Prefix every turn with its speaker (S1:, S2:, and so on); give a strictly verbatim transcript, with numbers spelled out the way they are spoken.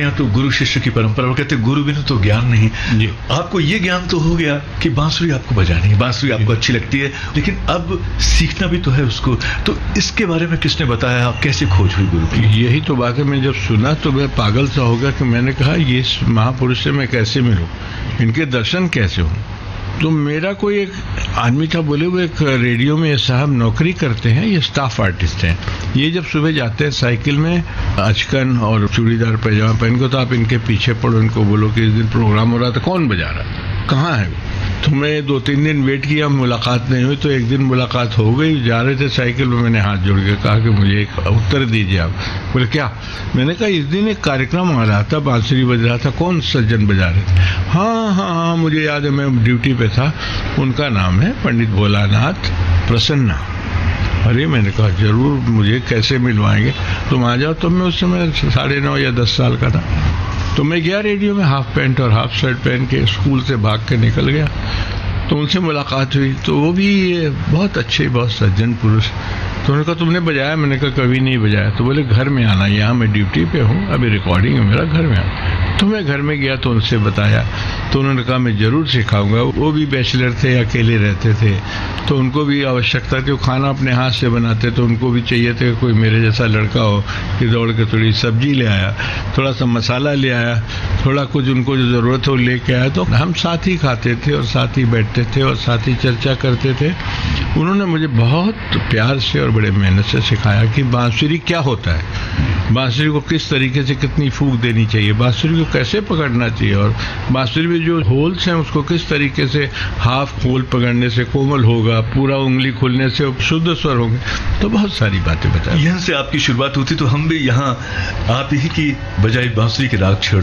S1: यहाँ तो गुरु शिष्य की परंपरा, वो कहते गुरु बिनु तो ज्ञान नहीं।
S2: जी।
S1: आपको ये ज्ञान तो हो गया कि बांसुरी आपको बजानी है, बांसुरी आपको अच्छी लगती है, लेकिन अब सीखना भी तो है उसको। तो इसके बारे में किसने बताया, कैसे खोज हुई गुरु की?
S2: यही तो बात है, मैं जब सुना तो मैं पागल सा हो गया कि मैंने कहा ये महापुरुष से मैं कैसे मिलूं, इनके दर्शन कैसे हों। तो मेरा कोई एक आदमी था, बोले वो एक रेडियो में साहब नौकरी करते हैं, ये स्टाफ आर्टिस्ट हैं, ये जब सुबह जाते हैं साइकिल में अचकन और चूड़ीदार पैजामा पहन के, तो आप इनके पीछे पड़ो, इनको बोलो कि इस दिन प्रोग्राम हो रहा था, कौन बजा रहा, कहाँ है। तो मैं दो तीन दिन वेट किया, मुलाकात नहीं हुई। तो एक दिन मुलाकात हो गई, जा रहे थे साइकिल में, मैंने हाथ जोड़ के कहा कि मुझे एक उत्तर दीजिए आप। बोले क्या? मैंने कहा इस दिन एक कार्यक्रम आ रहा था, बांसुरी बज रहा था, कौन सज्जन बजा रहे थे? हाँ हाँ हाँ मुझे याद है, मैं ड्यूटी पे था, उनका नाम है पंडित भोलानाथ प्रसन्ना। अरे मैंने कहा जरूर, मुझे कैसे मिलवाएंगे, तुम आ जाओ। तो मैं उस समय साढ़े नौ या दस साल का था। तो मैं गया रेडियो में, हाफ पैंट और हाफ शर्ट पहन के स्कूल से भाग के निकल गया। तो उनसे मुलाकात हुई, तो वो भी बहुत अच्छे, बहुत सज्जन पुरुष। तो उन्होंने कहा तुमने बजाया? मैंने कहा कभी नहीं बजाया। तो बोले घर में आना, यहाँ मैं ड्यूटी पे हूँ, अभी रिकॉर्डिंग है मेरा, घर में आना। तो मैं घर में गया तो उनसे बताया, तो उन्होंने कहा मैं जरूर सिखाऊंगा। वो भी बैचलर थे, अकेले रहते थे, तो उनको भी आवश्यकता थी, वो खाना अपने हाथ से बनाते, तो उनको भी चाहिए थे कोई मेरे जैसा लड़का हो कि दौड़ के थोड़ी सब्जी ले आया, थोड़ा सा मसाला ले आया, थोड़ा कुछ उनको जो ज़रूरत हो लेके आया। तो हम साथ ही खाते थे और साथ ही बैठते थे और साथ ही चर्चा करते थे। उन्होंने मुझे बहुत प्यार से और बड़े मेहनत से सिखाया कि बांसुरी क्या होता है, बांसुरी को किस तरीके से कितनी फूंक देनी चाहिए, बांसुरी को कैसे पकड़ना चाहिए, और बांसुरी में जो होल्स हैं उसको किस तरीके से हाफ होल पकड़ने से कोमल होगा, पूरा उंगली खुलने से शुद्ध स्वर होंगे। तो बहुत सारी बातें बताई।
S1: यहाँ से आपकी शुरुआत होती, तो हम भी यहाँ आप ही की बजाय बांसुरी के राग छेड़